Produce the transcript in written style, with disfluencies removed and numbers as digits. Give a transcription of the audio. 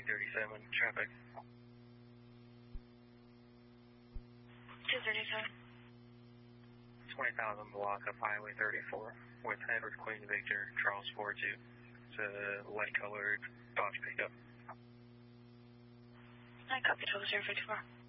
237 traffic. 237. 20,000 block of Highway 34 with Edward Queen Victor, Charles 42. It's a light colored Dodge pickup. I copy 054.